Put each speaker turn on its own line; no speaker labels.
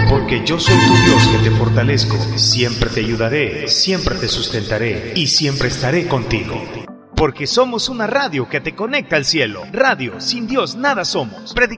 Porque yo soy tu Dios que te fortalezco, siempre te ayudaré, siempre te sustentaré y siempre estaré contigo. Porque somos una radio que te conecta al cielo. Radio, sin Dios nada somos.